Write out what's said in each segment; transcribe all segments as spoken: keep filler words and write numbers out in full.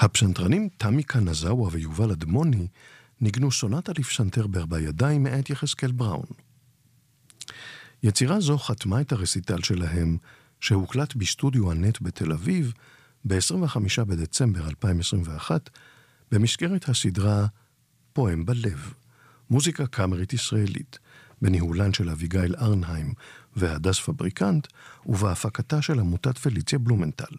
הפסנתרנים תמי קנזאווה ויובל אדמוני ניגנו סונטה לפסנתר בארבע ידיים מאת יחזקאל בראון. יצירה זו חתמה את הרסיטל שלהם, שהוקלט בסטודיו הנט בתל אביב ב-עשרים וחמישה בדצמבר אלפיים עשרים ואחת, במסגרת הסדרה פועם בלב, מוזיקה קאמרית ישראלית, בניהולן של אביגיל ארנהיים והדס פבריקנט, ובהפקתה של עמותת פליציה בלומנטל.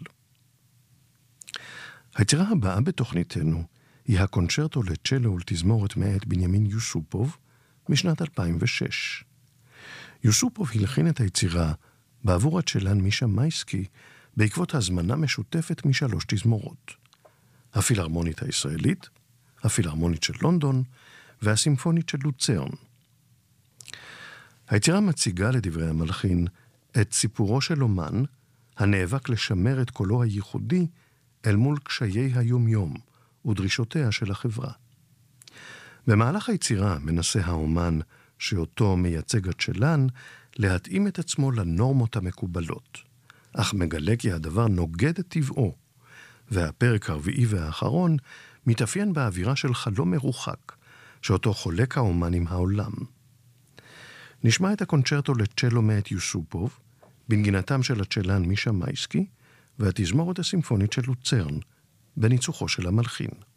היצירה הבאה בתוכניתנו היא הקונצ'רטו לצ'לו ולתזמורת מאת בנימין יוסופוב משנת אלפיים ושש. יוסופוב הלחין את היצירה בעבור הצ'לן מישה מייסקי בעקבות הזמנה משותפת משלוש תזמורות: הפילהרמונית הישראלית, הפילהרמונית של לונדון והסימפונית של לוצרן. היצירה מציגה לדברי המלחין את סיפורו של אומן הנאבק לשמר את קולו הייחודי אל מול קשיי היום-יום ודרישותיה של החברה. במהלך היצירה מנסה האומן שאותו מייצג הצ'לן להתאים את עצמו לנורמות המקובלות, אך מגלה כי הדבר נוגד את טבעו, והפרק הרביעי והאחרון מתאפיין באווירה של חלום מרוחק, שאותו חולק האומן עם העולם. נשמע את הקונצ'רטו לצ'לו מאת יוסופוב, בנגינתם של הצ'לן מישה מייסקי, והתזמורת הסימפונית של לוצרן, בניצוחו של המלחין.